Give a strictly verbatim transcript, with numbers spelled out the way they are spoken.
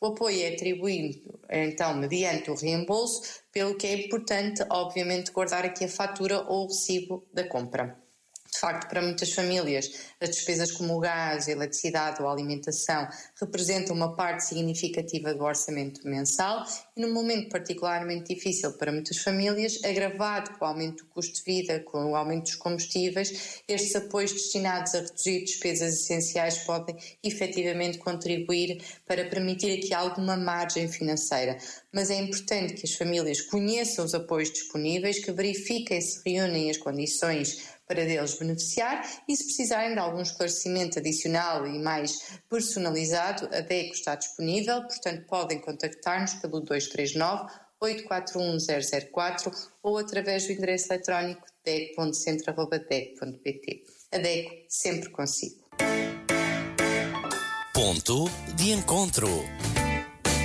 O apoio é atribuído, então, mediante o reembolso, pelo que é importante, obviamente, guardar aqui a fatura ou o recibo da compra. De facto, para muitas famílias, as despesas como o gás, a eletricidade ou a alimentação representam uma parte significativa do orçamento mensal e num momento particularmente difícil para muitas famílias, agravado com o aumento do custo de vida, com o aumento dos combustíveis, estes apoios destinados a reduzir despesas essenciais podem efetivamente contribuir para permitir aqui alguma margem financeira. Mas é importante que as famílias conheçam os apoios disponíveis, que verifiquem se reúnem as condições para deles beneficiar e, se precisarem de algum esclarecimento adicional e mais personalizado, a DECO está disponível, portanto podem contactar-nos pelo dois três nove, oito quatro um, zero zero quatro ou através do endereço eletrónico deco ponto centro arroba deco ponto pt. A DECO sempre consigo. Ponto de encontro.